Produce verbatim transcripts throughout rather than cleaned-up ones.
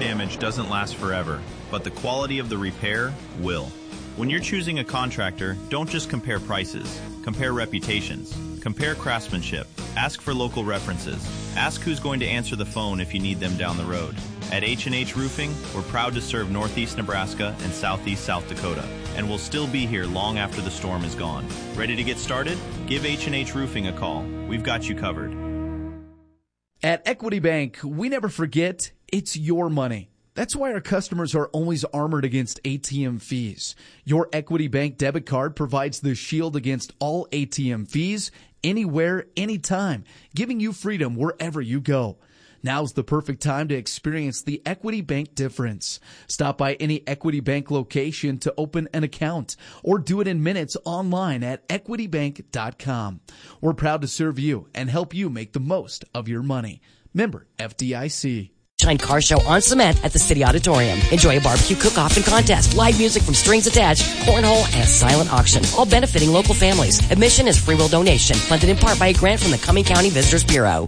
damage doesn't last forever, but the quality of the repair will. When you're choosing a contractor, don't just compare prices. Compare reputations. Compare craftsmanship. Ask for local references. Ask who's going to answer the phone if you need them down the road. At H and H Roofing, we're proud to serve Northeast Nebraska and Southeast South Dakota, and we'll still be here long after the storm is gone. Ready to get started? Give H and H Roofing a call. We've got you covered. At Equity Bank, we never forget it's your money. That's why our customers are always armored against A T M fees. Your Equity Bank debit card provides the shield against all A T M fees, anywhere, anytime, giving you freedom wherever you go. Now's the perfect time to experience the Equity Bank difference. Stop by any Equity Bank location to open an account or do it in minutes online at equity bank dot com. We're proud to serve you and help you make the most of your money. Member F D I C. Shine Car Show on cement at the City Auditorium. Enjoy a barbecue cook-off and contest, live music from Strings Attached, cornhole, and a silent auction, all benefiting local families. Admission is free will donation, funded in part by a grant from the Cumming County Visitors Bureau.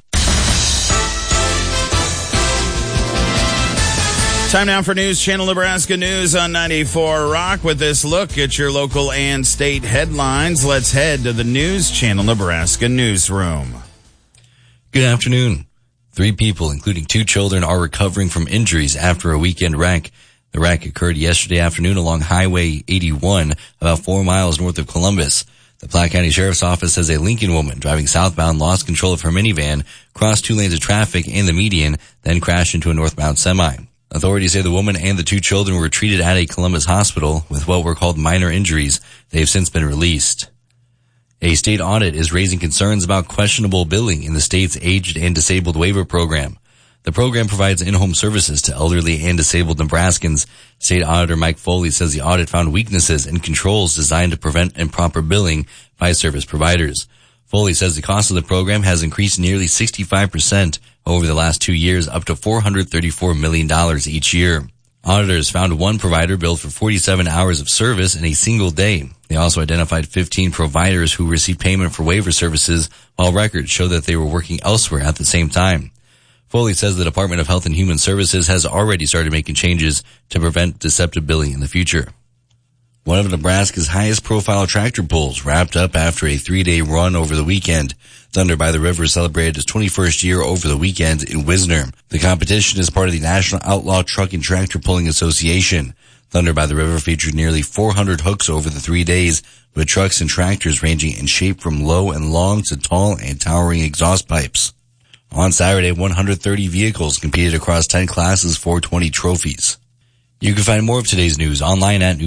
Time now for News Channel Nebraska News on ninety-four Rock. With this look at your local and state headlines, let's head to the News Channel Nebraska newsroom. Good afternoon. Three people, including two children, are recovering from injuries after a weekend wreck. The wreck occurred yesterday afternoon along Highway eighty-one, about four miles north of Columbus. The Platte County Sheriff's Office says a Lincoln woman driving southbound lost control of her minivan, crossed two lanes of traffic and the median, then crashed into a northbound semi. Authorities say the woman and the two children were treated at a Columbus hospital with what were called minor injuries. They have since been released. A state audit is raising concerns about questionable billing in the state's Aged and Disabled Waiver Program. The program provides in-home services to elderly and disabled Nebraskans. State Auditor Mike Foley says the audit found weaknesses in controls designed to prevent improper billing by service providers. Foley says the cost of the program has increased nearly sixty-five percent over the last two years, up to four hundred thirty-four million dollars each year. Auditors found one provider billed for forty-seven hours of service in a single day. They also identified fifteen providers who received payment for waiver services, while records show that they were working elsewhere at the same time. Foley says the Department of Health and Human Services has already started making changes to prevent deceptive billing in the future. One of Nebraska's highest profile tractor pulls wrapped up after a three-day run over the weekend. Thunder by the River celebrated its twenty-first year over the weekend in Wisner. The competition is part of the National Outlaw Truck and Tractor Pulling Association. Thunder by the River featured nearly four hundred hooks over the three days, with trucks and tractors ranging in shape from low and long to tall and towering exhaust pipes. On Saturday, one hundred thirty vehicles competed across ten classes for twenty trophies. You can find more of today's news online at